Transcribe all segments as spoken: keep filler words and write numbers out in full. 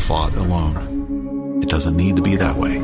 fought alone. It doesn't need to be that way.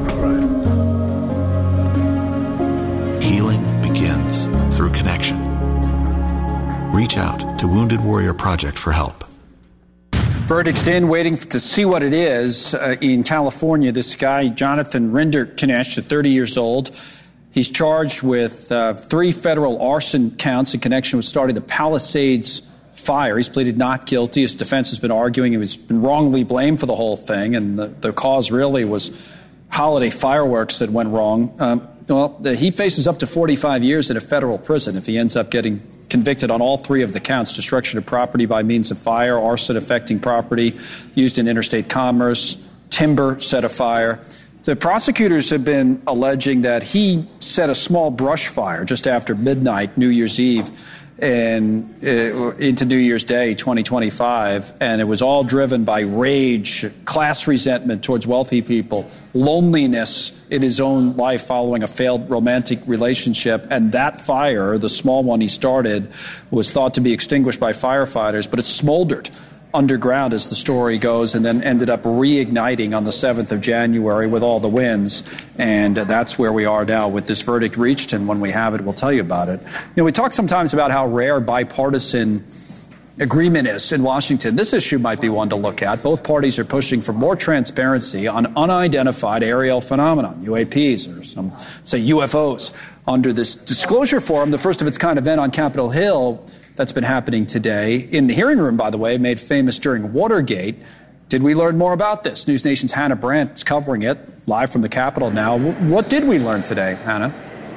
Healing begins through connection. Reach out to Wounded Warrior Project for help. Verdict in, waiting to see what it is. Uh, in California, this guy, Jonathan Rinderknecht, thirty years old, he's charged with uh, three federal arson counts in connection with starting the Palisades fire. He's pleaded not guilty. His defense has been arguing he was been wrongly blamed for the whole thing, and the, the cause really was holiday fireworks that went wrong. Um, well, the, he faces up to forty-five years in a federal prison if he ends up getting convicted on all three of the counts: destruction of property by means of fire, arson affecting property used in interstate commerce, timber set afire. The prosecutors have been alleging that he set a small brush fire just after midnight, New Year's Eve, and uh, into New Year's Day, twenty twenty-five, and it was all driven by rage, class resentment towards wealthy people, loneliness in his own life following a failed romantic relationship, and that fire, the small one he started, was thought to be extinguished by firefighters, but it smoldered underground, as the story goes, and then ended up reigniting on the seventh of January with all the winds. And that's where we are now with this verdict reached. And when we have it, we'll tell you about it. You know, we talk sometimes about how rare bipartisan agreement is in Washington. This issue might be one to look at. Both parties are pushing for more transparency on unidentified aerial phenomenon, U A Ps, or some say U F Os, under this disclosure forum, the first of its kind event on Capitol Hill that's been happening today. In the hearing room, by the way, made famous during Watergate. Did we learn more about this? News Nation's Hannah Brandt is covering it live from the Capitol now. What did we learn today, Hannah?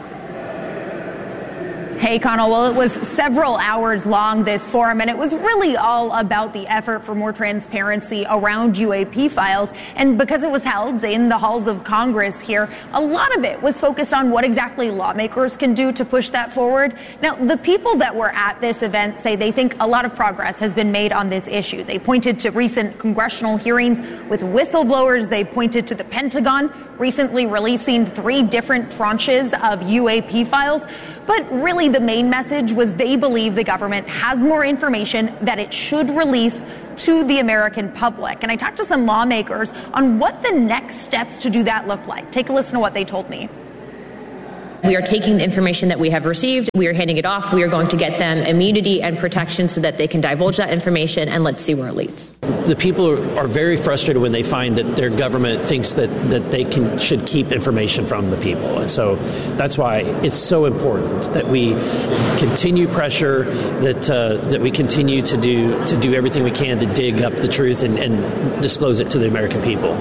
Hey, Connell. Well, it was several hours long, this forum, and it was really all about the effort for more transparency around U A P files. And because it was held in the halls of Congress here, a lot of it was focused on what exactly lawmakers can do to push that forward. Now, the people that were at this event say they think a lot of progress has been made on this issue. They pointed to recent congressional hearings with whistleblowers. They pointed to the Pentagon recently releasing three different tranches of U A P files. But really, the main message was they believe the government has more information that it should release to the American public. And I talked to some lawmakers on what the next steps to do that look like. Take a listen to what they told me. We are taking the information that we have received. We are handing it off. We are going to get them immunity and protection so that they can divulge that information, and let's see where it leads. The people are very frustrated when they find that their government thinks that, that they can should keep information from the people. And so that's why it's so important that we continue pressure, that uh, that we continue to do to do everything we can to dig up the truth and, and disclose it to the American people.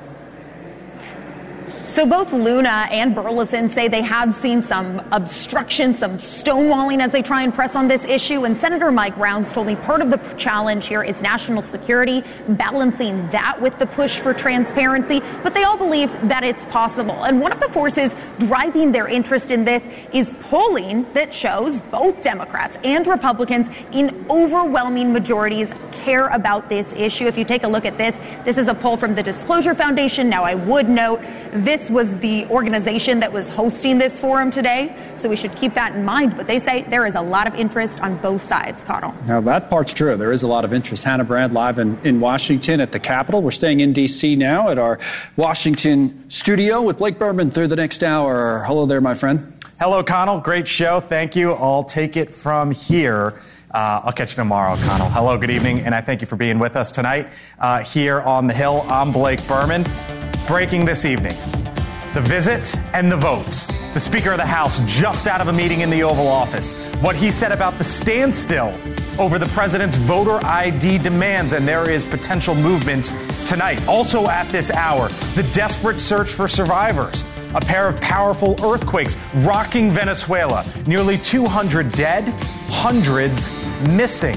So both Luna and Burleson say they have seen some obstruction, some stonewalling as they try and press on this issue. And Senator Mike Rounds told me part of the challenge here is national security, balancing that with the push for transparency. But they all believe that it's possible. And one of the forces driving their interest in this is polling that shows both Democrats and Republicans in overwhelming majorities care about this issue. If you take a look at this, this is a poll from the Disclosure Foundation. Now, I would note this was the organization that was hosting this forum today, so we should keep that in mind. But they say there is a lot of interest on both sides, Connell. Now, that part's true. There is a lot of interest. Hannah Brandt live in, in Washington at the Capitol. We're staying in D C now at our Washington studio with Blake Burman through the next hour. Hello there, my friend. Hello, Connell. Great show. Thank you. I'll take it from here. Uh, I'll catch you tomorrow, Connell. Hello, good evening, and I thank you for being with us tonight uh, here on the Hill. I'm Blake Burman. Breaking this evening, the visit and the votes. The Speaker of the House just out of a meeting in the Oval Office. What he said about the standstill over the president's voter I D demands, and there is potential movement tonight. Also at this hour, the desperate search for survivors. A pair of powerful earthquakes rocking Venezuela. Nearly two hundred dead, hundreds missing.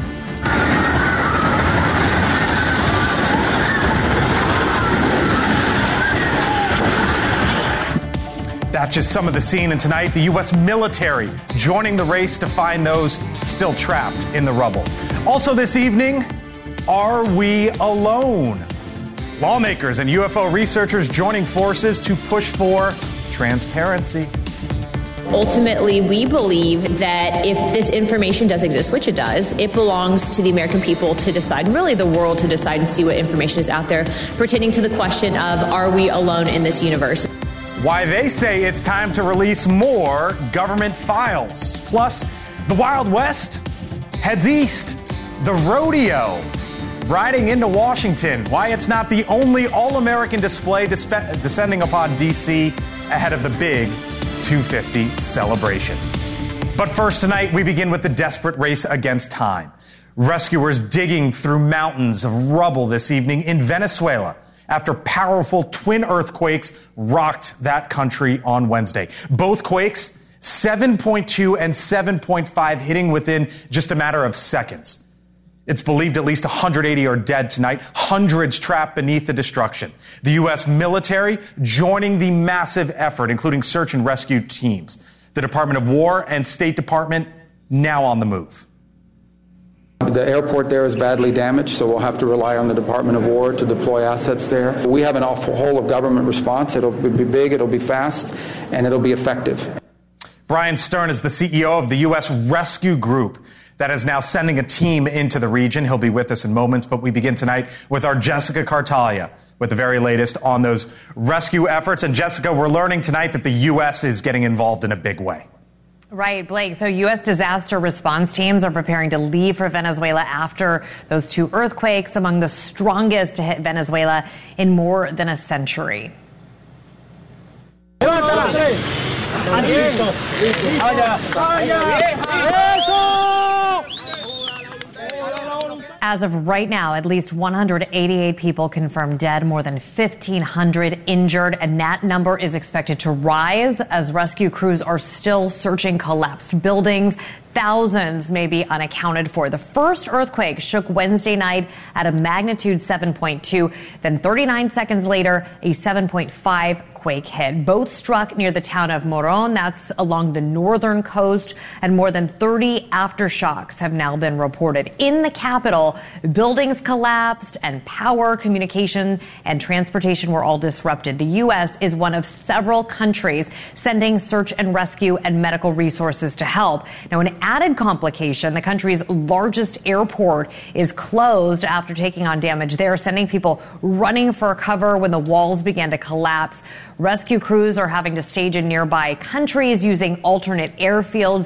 That's just some of the scene. And tonight, the U S military joining the race to find those still trapped in the rubble. Also this evening, are we alone? Lawmakers and U F O researchers joining forces to push for transparency. Ultimately, we believe that if this information does exist, which it does, it belongs to the American people to decide, really the world to decide and see what information is out there pertaining to the question of, are we alone in this universe? Why they say it's time to release more government files. Plus, the Wild West heads east. The rodeo riding into Washington. Why it's not the only all-American display dispe- descending upon D C ahead of the big two fifty celebration. But first tonight, we begin with the desperate race against time. Rescuers digging through mountains of rubble this evening in Venezuela after powerful twin earthquakes rocked that country on Wednesday. Both quakes, seven point two and seven point five, hitting within just a matter of seconds. It's believed at least one hundred eighty are dead tonight, hundreds trapped beneath the destruction. The U S military joining the massive effort, including search and rescue teams. The Department of War and State Department now on the move. The airport there is badly damaged, so we'll have to rely on the Department of War to deploy assets there. We have an awful whole of government response. It'll be big, it'll be fast, and it'll be effective. Brian Stern is the C E O of the U S Rescue Group that is now sending a team into the region. He'll be with us in moments, but we begin tonight with our Jessica Cartalia with the very latest on those rescue efforts. And Jessica, we're learning tonight that the U S is getting involved in a big way. Right, Blake. So U S disaster response teams are preparing to leave for Venezuela after those two earthquakes, among the strongest to hit Venezuela in more than a century. As of right now, at least one hundred eighty-eight people confirmed dead, more than fifteen hundred injured, and that number is expected to rise as rescue crews are still searching collapsed buildings. Thousands may be unaccounted for. The first earthquake shook Wednesday night at a magnitude seven point two. Then thirty-nine seconds later, a seven point five quake hit. Both struck near the town of Moron. That's along the northern coast. And more than thirty aftershocks have now been reported. In the capital, buildings collapsed and power, communication, and transportation were all disrupted. The U S is one of several countries sending search and rescue and medical resources to help. Now, an added complication, the country's largest airport is closed after taking on damage there, sending people running for cover when the walls began to collapse. Rescue crews are having to stage in nearby countries using alternate airfields